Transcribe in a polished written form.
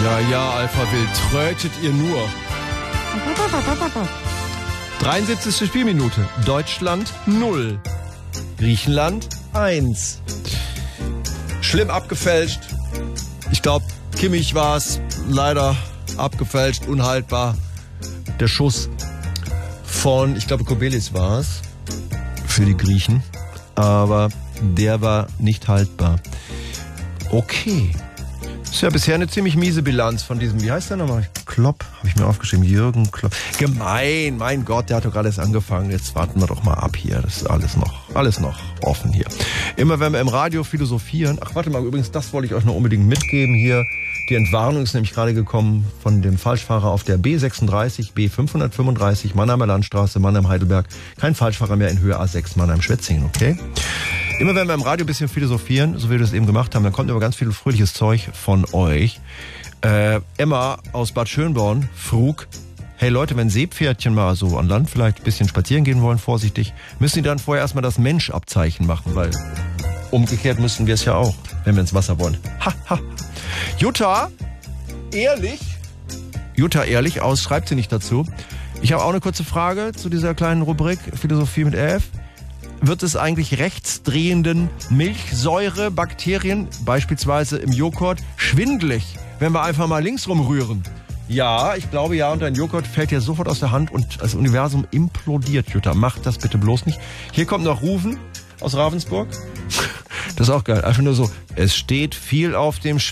Ja, Alpha Wild, trötet ihr nur. 73. Spielminute. Deutschland 0. Griechenland 1. Schlimm abgefälscht. Ich glaube, Kimmich war es. Leider abgefälscht, unhaltbar. Der Schuss von, ich glaube, Kobelis war es. Für die Griechen. Aber der war nicht haltbar. Okay. Ist ja bisher eine ziemlich miese Bilanz von diesem, wie heißt der nochmal? Klopp, habe ich mir aufgeschrieben, Jürgen Klopp. Gemein, mein Gott, der hat doch gerade erst angefangen. Jetzt warten wir doch mal ab hier. Das ist alles noch offen hier. Immer wenn wir im Radio philosophieren, ach warte mal, übrigens, das wollte ich euch noch unbedingt mitgeben hier. Die Entwarnung ist nämlich gerade gekommen von dem Falschfahrer auf der B36, B535, Mannheimer Landstraße, Mannheim-Heidelberg. Kein Falschfahrer mehr in Höhe A6, Mannheim-Schwetzingen, okay? Immer wenn wir im Radio ein bisschen philosophieren, so wie wir das eben gemacht haben, dann kommt aber ganz viel fröhliches Zeug von euch. Emma aus Bad Schönborn frug, hey Leute, wenn Seepferdchen mal so an Land vielleicht ein bisschen spazieren gehen wollen, vorsichtig, müssen die dann vorher erstmal das Mensch-Abzeichen machen, weil umgekehrt müssen wir es ja auch, wenn wir ins Wasser wollen. Jutta, ehrlich aus, schreibt sie nicht dazu. Ich habe auch eine kurze Frage zu dieser kleinen Rubrik Philosophie mit RF. Wird es eigentlich rechtsdrehenden Milchsäurebakterien, beispielsweise im Joghurt, schwindelig, wenn wir einfach mal links rumrühren? Ja, ich glaube ja, und dein Joghurt fällt dir sofort aus der Hand und das Universum implodiert, Jutta. Macht das bitte bloß nicht. Hier kommt noch Rufen aus Ravensburg. Das ist auch geil. Einfach nur so, es steht viel auf dem